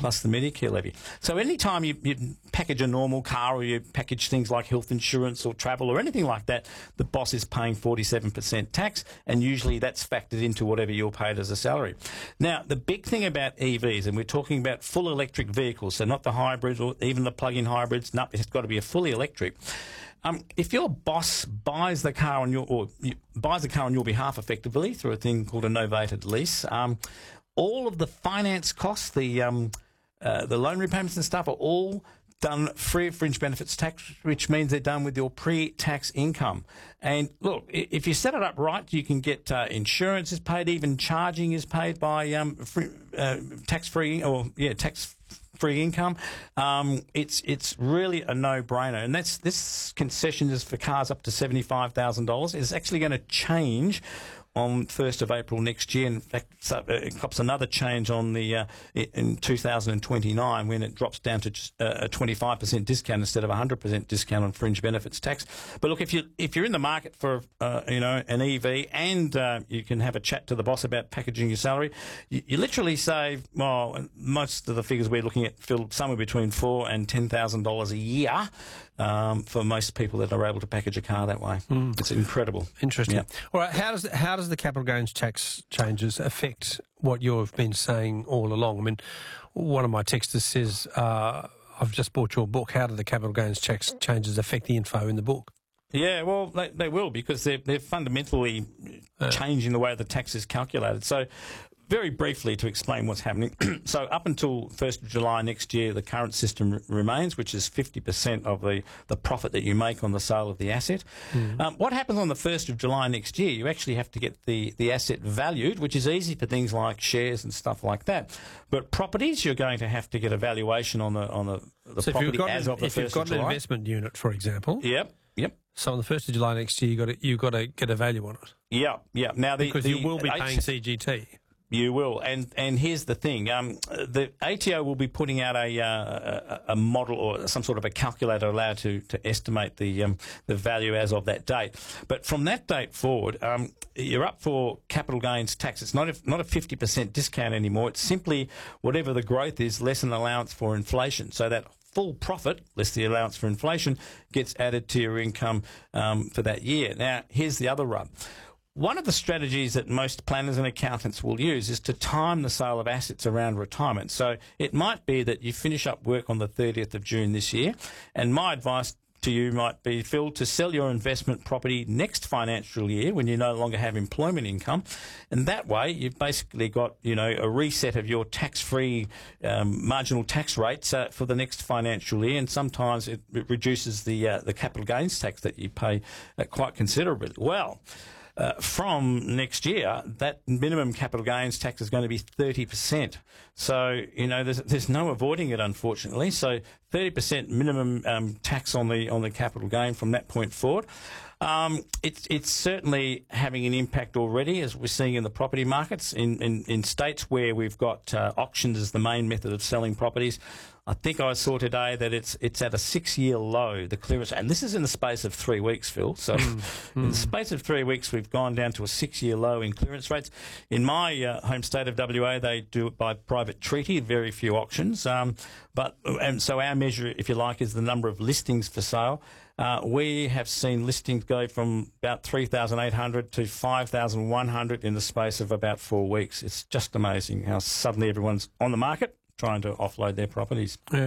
plus the Medicare levy. So anytime you package a normal car, or you package things like health insurance or travel or anything like that, the boss is paying 47% tax, and usually that's factored into whatever you're paid as a salary. Now, the big thing about EVs, and we're talking about full electric vehicles, so not the hybrids or even the plug-in hybrids. No, it's got to be a fully electric. If your boss buys the car on your behalf, effectively through a thing called a novated lease, all of the finance costs, the loan repayments and stuff, are all done free of fringe benefits tax, which means they're done with your pre-tax income. And look, if you set it up right, you can get insurance is paid, even charging is paid by tax-free income. It's really a no-brainer, and this concession is for cars up to $75,000. It's actually going to change on 1st of April next year. In fact, it cops another change on in 2029 when it drops down to a 25% discount instead of 100% discount on fringe benefits tax. But look, if you're in the market for an EV, and you can have a chat to the boss about packaging your salary, you literally save, well, most of the figures we're looking at, Phil, somewhere between $4,000 and $10,000 a year for most people that are able to package a car that way. It's incredible. Interesting. Yeah. All right, how does the capital gains tax changes affect what you've been saying all along? I mean, one of my texters says, I've just bought your book. How do the capital gains tax changes affect the info in the book? Yeah, well, they will, because they're fundamentally changing the way the tax is calculated. So, very briefly to explain what's happening. So up until 1st of July next year, the current system remains, which is 50% of the profit that you make on the sale of the asset. What happens on the 1st of July next year, you actually have to get the asset valued, which is easy for things like shares and stuff like that. But properties, you're going to have to get a valuation on the so property as of the 1st of July. If you've got an investment unit, for example. Yep. So on the 1st of July next year, you've got to get a value on it. Yeah. Now because you will be paying CGT. You will, and here's the thing: the ATO will be putting out a model or some sort of a calculator allowed to estimate the value as of that date. But from that date forward, you're up for capital gains tax. It's not a 50% discount anymore. It's simply whatever the growth is less an allowance for inflation. So that full profit, less the allowance for inflation, gets added to your income for that year. Now, here's the other rub. One of the strategies that most planners and accountants will use is to time the sale of assets around retirement. So it might be that you finish up work on the 30th of June this year, and my advice to you might be, Phil, to sell your investment property next financial year when you no longer have employment income, and that way you've basically got a reset of your tax-free marginal tax rates for the next financial year, and sometimes it reduces the capital gains tax that you pay quite considerably. Well, from next year, that minimum capital gains tax is going to be 30%. So, there's no avoiding it, unfortunately. So 30% minimum tax on the capital gain from that point forward. It's certainly having an impact already, as we're seeing in the property markets. In states where we've got auctions as the main method of selling properties, I think I saw today that it's at a 6-year low, the clearance, and this is in the space of 3 weeks, Phil. So in the space of 3 weeks, we've gone down to a 6-year low in clearance rates. In my home state of WA, they do it by private treaty, very few auctions. And so our measure, if you like, is the number of listings for sale. We have seen listings go from about 3,800 to 5,100 in the space of about 4 weeks. It's just amazing how suddenly everyone's on the market trying to offload their properties. Yeah.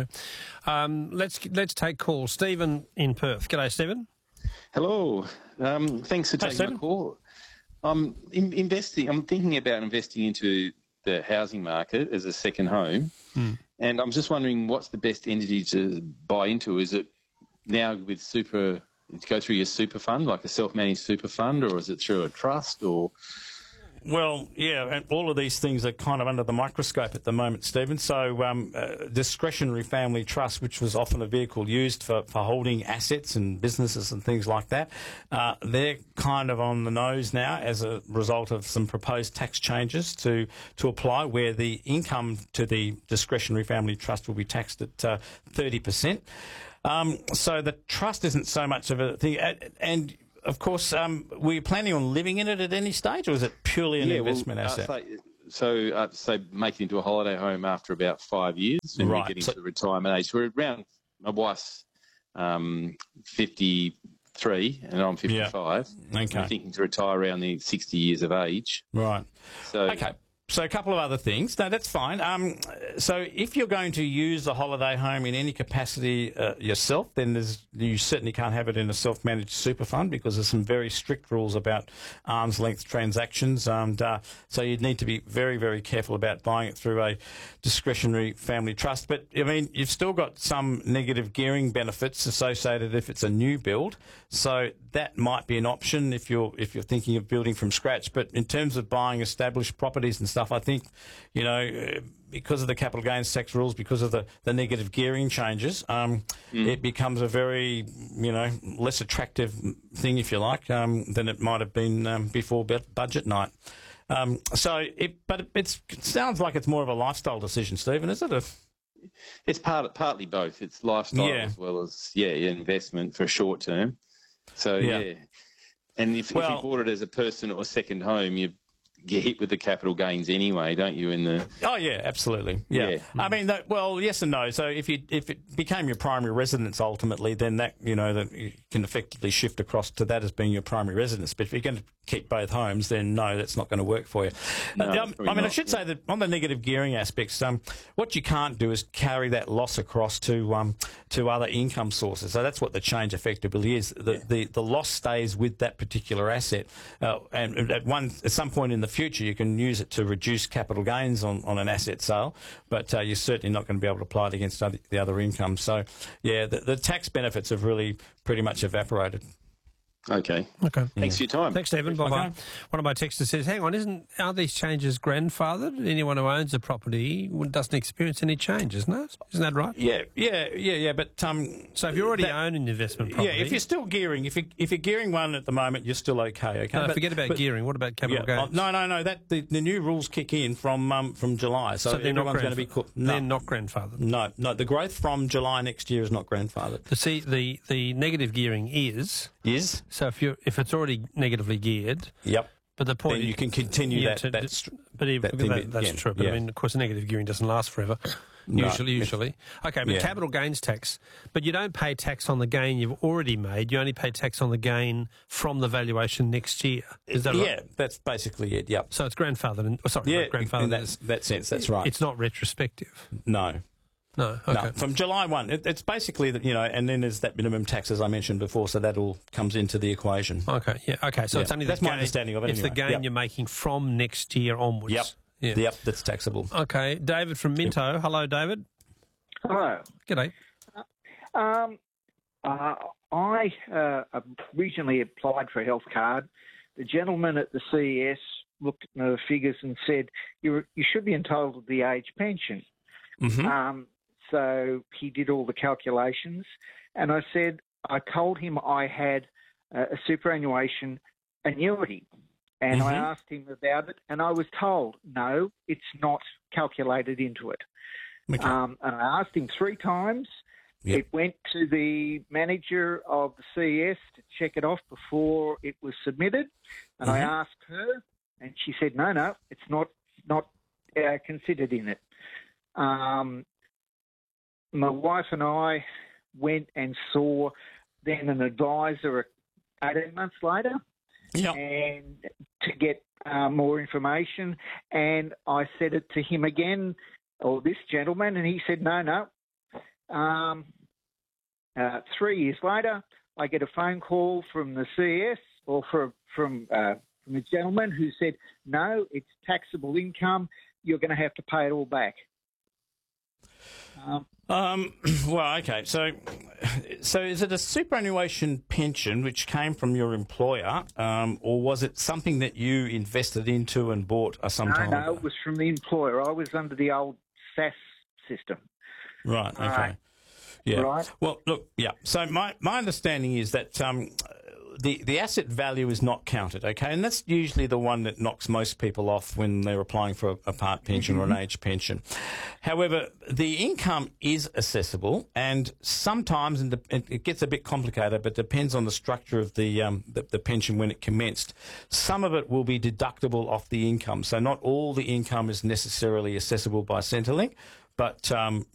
Let's take calls. Stephen in Perth. G'day, Stephen. Hello. Thanks for taking my call. I'm thinking about investing into the housing market as a second home, and I'm just wondering what's the best entity to buy into. Is it now with to go through your super fund, like a self-managed super fund, or is it through a trust, or... Well, yeah, and all of these things are kind of under the microscope at the moment, Stephen. So discretionary family trust, which was often a vehicle used for holding assets and businesses and things like that, they're kind of on the nose now as a result of some proposed tax changes to apply, where the income to the discretionary family trust will be taxed at 30%. So the trust isn't so much of a thing. And of course, were you planning on living in it at any stage, or is it purely an investment asset? so make it into a holiday home after about 5 years, and Right. we're getting to the retirement age. We're around. My wife's 53, and I'm 55. Yeah. Okay. I'm thinking to retire around the 60 years of age. Right. So Okay. So a couple of other things. No, that's fine. So if you're going to use the holiday home in any capacity yourself, then you certainly can't have it in a self-managed super fund because there's some very strict rules about arm's length transactions. And so you'd need to be very, very careful about buying it through a discretionary family trust. But I mean, you've still got some negative gearing benefits associated if it's a new build. So that might be an option if you're thinking of building from scratch. But in terms of buying established properties and stuff, I think, because of the capital gains tax rules, because of the negative gearing changes, it becomes a very, less attractive thing, if you like, than it might have been before budget night. But it sounds like it's more of a lifestyle decision, Stephen, is it? It's partly both. It's lifestyle as well as investment for short term. So and if you bought it as a person or second home, you get hit with the capital gains anyway, don't you? Oh yeah, absolutely. Yeah. I mean, yes and no. So if it became your primary residence ultimately, then that that you can effectively shift across to that as being your primary residence. But if you're going to keep both homes, then no, that's not going to work for you. No, I should say that on the negative gearing aspects, what you can't do is carry that loss across to other income sources. So that's what the change effectively is. The loss stays with that particular asset, and at some point in the future, you can use it to reduce capital gains on an asset sale, but you're certainly not going to be able to apply it against the other income. So, the tax benefits have really pretty much evaporated. Okay. Thanks for your time. Thanks, Stephen. Bye-bye. One of my texters says, hang on, aren't these changes grandfathered? Anyone who owns a property doesn't experience any changes, no? Isn't that right? Yeah. But so if you already own an investment property... Yeah, if you're still gearing, if you're gearing one at the moment, you're still okay. No, forget about gearing. What about capital gains? No. The new rules kick in from July, so everyone's going to be... They're not grandfathered? No, the growth from July next year is not grandfathered. See, the negative gearing is... Is? So if it's already negatively geared, but the point then you can continue that's true. But I mean, of course, negative gearing doesn't last forever. Usually. Okay, but capital gains tax. But you don't pay tax on the gain you've already made. You only pay tax on the gain from the valuation next year. Is that right? Yeah, that's basically it. Yep. So it's grandfathered. Grandfathered in that sense. That's right. It's not retrospective. No. No, okay. No, from July 1. It's basically, and then there's that minimum tax, as I mentioned before, so that all comes into the equation. Okay, so it's only that's my understanding of it. It's the gain you're making from next year onwards. Yep, that's taxable. Okay, David from Minto. Yep. Hello, David. Hello. G'day. I recently applied for a health card. The gentleman at the CES looked at the figures and said, you should be entitled to the age pension. Mm-hmm. So he did all the calculations, and I told him I had a superannuation annuity, and I asked him about it, and I was told, no, it's not calculated into it. Okay. And I asked him 3 times. Yep. It went to the manager of the CES to check it off before it was submitted, and I asked her, and she said, no, it's not considered in it. My wife and I went and saw then an advisor 18 months later and to get more information. And I said it to him again, or this gentleman, and he said, no. 3 years later, I get a phone call from the CES or from a gentleman who said, no, it's taxable income. You're going to have to pay it all back. Well, okay. So is it a superannuation pension which came from your employer, or was it something that you invested into and bought some time ago? No, it was from the employer. I was under the old SAS system. Right. Okay. Yeah. Right. Well, look. Yeah. So my understanding is that the asset value is not counted, okay? And that's usually the one that knocks most people off when they're applying for a part pension or an age pension. However, the income is assessable, and sometimes, and it gets a bit complicated, but depends on the structure of the pension when it commenced. Some of it will be deductible off the income, so not all the income is necessarily accessible by Centrelink. But,